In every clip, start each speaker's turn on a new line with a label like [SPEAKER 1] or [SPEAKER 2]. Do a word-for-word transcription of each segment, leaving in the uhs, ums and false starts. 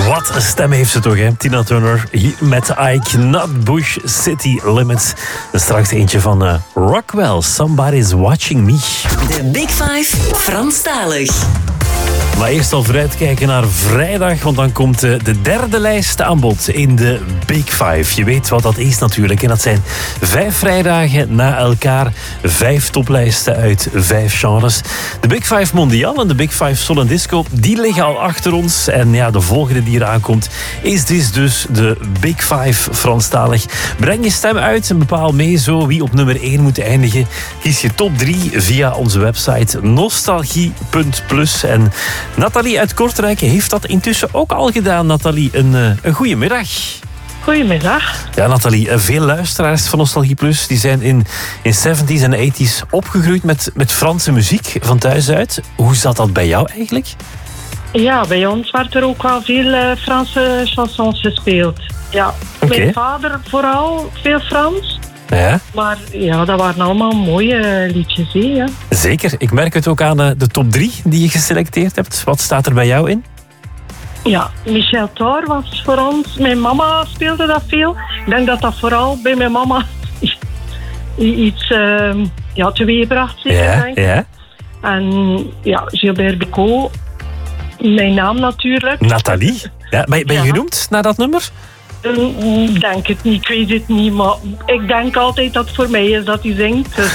[SPEAKER 1] Wat een stem heeft ze toch, hè? Tina Turner hier met Ike Nutbush, City Limits. En straks eentje van uh, Rockwell, Somebody's Watching Me.
[SPEAKER 2] De Big Five Franstalig.
[SPEAKER 1] Maar eerst al vooruitkijken naar vrijdag, want dan komt de derde lijst aan bod in de Big Five. Je weet wat dat is natuurlijk. En dat zijn vijf vrijdagen na elkaar. Vijf toplijsten uit vijf genres. De Big Five Mondial en de Big Five Soul en Disco, die liggen al achter ons. En ja, de volgende die eraan komt, is dit dus de Big Five Franstalig. Breng je stem uit en bepaal mee zo wie op nummer één moet eindigen. Kies je top drie via onze website nostalgie punt plus. En Nathalie uit Kortrijk heeft dat intussen ook al gedaan. Nathalie, een, een goede middag.
[SPEAKER 3] Goedemiddag.
[SPEAKER 1] Ja, Nathalie, veel luisteraars van Nostalgie Plus die zijn in, in zeventies en eighties opgegroeid met, met Franse muziek van thuis uit. Hoe zat dat bij jou eigenlijk?
[SPEAKER 3] Ja, bij ons werd er ook wel veel uh, Franse chansons gespeeld. Ja,
[SPEAKER 1] okay.
[SPEAKER 3] Mijn vader vooral veel Frans.
[SPEAKER 1] Ja.
[SPEAKER 3] Maar ja, dat waren allemaal mooie liedjes, hè? Ja.
[SPEAKER 1] Zeker. Ik merk het ook aan de top drie die je geselecteerd hebt. Wat staat er bij jou in?
[SPEAKER 3] Ja, Michel Thor was voor ons... Mijn mama speelde dat veel. Ik denk dat dat vooral bij mijn mama iets uh, ja, teweegbracht.
[SPEAKER 1] Ja,
[SPEAKER 3] denk ik.
[SPEAKER 1] ja.
[SPEAKER 3] En ja, Gilbert Bécaud. Mijn naam natuurlijk.
[SPEAKER 1] Nathalie. Ja, ben, ben je
[SPEAKER 3] Ja.
[SPEAKER 1] genoemd naar dat nummer?
[SPEAKER 3] Ik denk het niet, ik weet het niet, maar ik denk altijd dat het voor mij is dat hij zingt. Dus.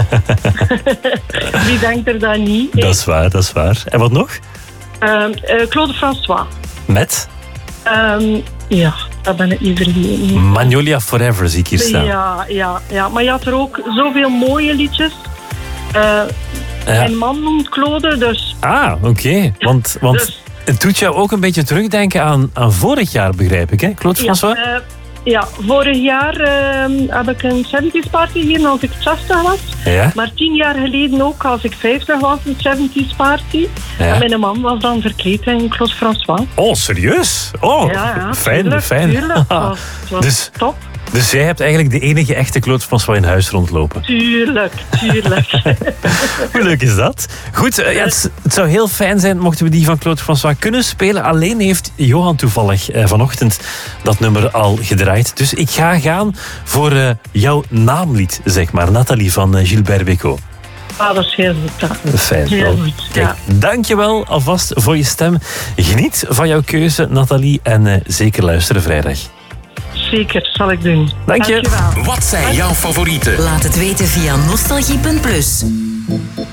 [SPEAKER 3] Wie denkt er dan niet?
[SPEAKER 1] Dat is waar, dat is waar. En wat nog?
[SPEAKER 3] Um, uh, Claude François.
[SPEAKER 1] Met?
[SPEAKER 3] Um, ja, dat ben ik niet vergeten.
[SPEAKER 1] Magnolia Forever zie ik hier staan.
[SPEAKER 3] Ja, ja, ja, maar je had er ook zoveel mooie liedjes. Uh,
[SPEAKER 1] Ja.
[SPEAKER 3] Mijn man noemt Claude, dus...
[SPEAKER 1] Ah, oké. Okay. Want, want
[SPEAKER 3] Dus-
[SPEAKER 1] het doet jou ook een beetje terugdenken aan, aan vorig jaar, begrijp ik, hè? Claude François?
[SPEAKER 3] Ja, uh, ja, vorig jaar uh, heb ik een seventies party hier als ik zestig was.
[SPEAKER 1] Ja.
[SPEAKER 3] Maar tien jaar geleden ook, als ik vijftig was, een seventies party.
[SPEAKER 1] Ja.
[SPEAKER 3] En mijn man was dan verkleed in Claude François.
[SPEAKER 1] Oh, serieus? Oh,
[SPEAKER 3] Ja, ja,
[SPEAKER 1] fijn,
[SPEAKER 3] tuurlijk,
[SPEAKER 1] fijn.
[SPEAKER 3] tuurlijk. Het was, het was
[SPEAKER 1] Dus-
[SPEAKER 3] top.
[SPEAKER 1] Dus jij hebt eigenlijk de enige echte Claude François in huis rondlopen.
[SPEAKER 3] Tuurlijk, tuurlijk.
[SPEAKER 1] Hoe leuk is dat? Goed, uh, ja, het, het zou heel fijn zijn mochten we die van Claude François kunnen spelen. Alleen heeft Johan toevallig uh, vanochtend dat nummer al gedraaid. Dus ik ga gaan voor uh, jouw naamlied, zeg maar. Nathalie van uh, Gilbert Bécaud.
[SPEAKER 3] Ah, dat is heel goed. hè.
[SPEAKER 1] Fijn.
[SPEAKER 3] Heel
[SPEAKER 1] wel.
[SPEAKER 3] goed,
[SPEAKER 1] Kijk,
[SPEAKER 3] ja.
[SPEAKER 1] dankjewel alvast voor je stem. Geniet van jouw keuze, Nathalie. En uh, zeker luisteren vrijdag.
[SPEAKER 3] Zeker, zal ik doen.
[SPEAKER 1] Dank je.
[SPEAKER 3] Dankjewel.
[SPEAKER 4] Wat zijn jouw favorieten?
[SPEAKER 2] Laat het weten via nostalgie punt plus.